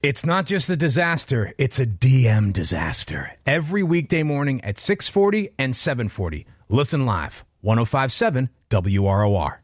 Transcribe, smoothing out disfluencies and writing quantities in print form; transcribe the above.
It's not just a disaster, it's a DM disaster. Every weekday morning at 6:40 and 7:40. Listen live, 105.7 WROR.